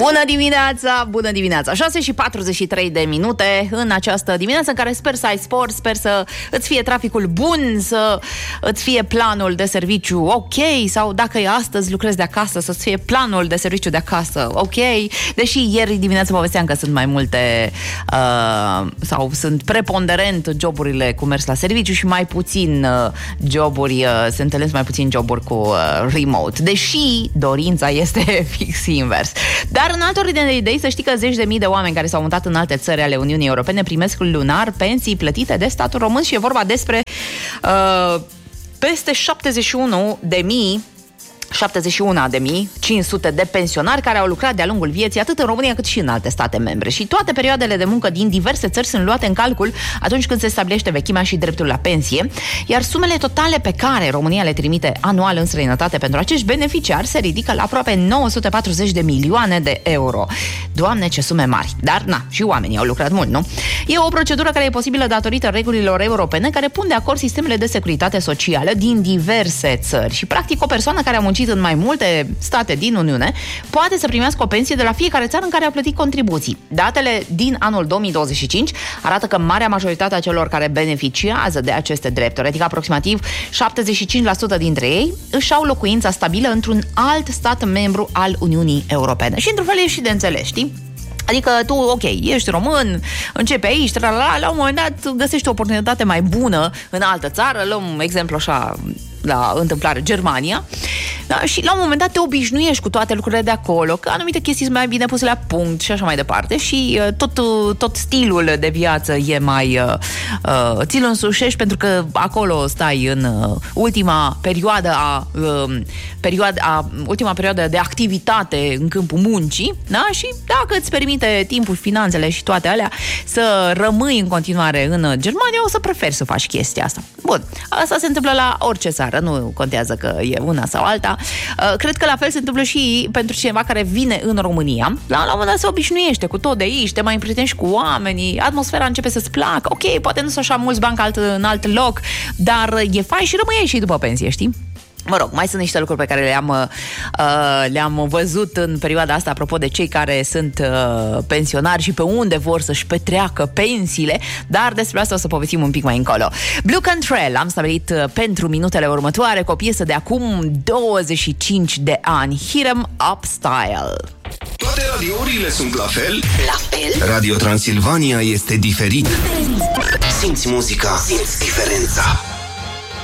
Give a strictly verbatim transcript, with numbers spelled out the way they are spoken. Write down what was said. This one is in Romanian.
Bună dimineața, bună dimineața, șase și patruzeci și trei de minute în această dimineață în care sper să ai spor, sper să îți fie traficul bun, să îți fie planul de serviciu ok, sau dacă e astăzi lucrezi de acasă, să-ți fie planul de serviciu de acasă ok, deși ieri dimineața povesteam că sunt mai multe uh, sau sunt preponderent joburile cu mers la serviciu și mai puțin uh, joburi, uh, se întâlnesc mai puțin joburi cu uh, remote, deși dorința este fix invers. Dar în altă ordine de idei, să știi că zeci de mii de oameni care s-au mutat în alte țări ale Uniunii Europene primesc lunar pensii plătite de statul român și e vorba despre uh, peste șaptezeci și unu de mii șaptezeci și unu de mii cinci sute de pensionari care au lucrat de-a lungul vieții atât în România cât și în alte state membre. Și toate perioadele de muncă din diverse țări sunt luate în calcul atunci când se stabilește vechimea și dreptul la pensie, iar sumele totale pe care România le trimite anual în străinătate pentru acești beneficiari se ridică la aproape nouă sute patruzeci de milioane de euro. Doamne, ce sume mari! Dar, na, și oamenii au lucrat mult, nu? E o procedură care e posibilă datorită regulilor europene care pun de acord sistemele de securitate socială din diverse țări și, practic, o persoană care a muncit în mai multe state din Uniune poate să primească o pensie de la fiecare țară în care a plătit contribuții. Datele din anul două mii douăzeci și cinci arată că marea majoritate a celor care beneficiază de aceste drepturi, adică aproximativ șaptezeci și cinci la sută dintre ei, își au locuința stabilă într-un alt stat membru al Uniunii Europene. Și într-un fel e și de înțeles, știi? Adică tu, ok, ești român, începi aici, tralala, la un moment dat găsești o oportunitate mai bună în altă țară, luăm exemplu așa la întâmplare Germania, da? Și la un moment dat te obișnuiești cu toate lucrurile de acolo, că anumite chestii sunt mai bine puse la punct și așa mai departe și uh, tot, uh, tot stilul de viață e mai uh, uh, ți-l însușești pentru că acolo stai în uh, ultima perioadă a, uh, perioadă a ultima perioadă de activitate în câmpul muncii, da? Și dacă îți permite timpul, finanțele și toate alea să rămâi în continuare în Germania, o să preferi să faci chestia asta. Bun, asta se întâmplă la orice țară, nu contează că e una sau alta. Cred că la fel se întâmplă și pentru cineva care vine în România. La un moment dat se obișnuiește cu tot de aici, te mai împrietenești cu oamenii, atmosfera începe să-ți placă. Ok, poate nu sunt așa mulți bani alt, în alt loc, dar e fain și rămâi și după pensie, știi? Mă rog, mai sunt niște lucruri pe care le-am, uh, le-am văzut în perioada asta apropo de cei care sunt uh, pensionari și pe unde vor să-și petreacă pensiile, dar despre asta o să povestim un pic mai încolo. Blue Cantrell am stabilit uh, pentru minutele următoare cu o piesă de acum douăzeci și cinci de ani, Hit 'em Up Style. Toate radiourile sunt la fel? La fel? Radio Transilvania este diferit. Simți muzica, simți diferența.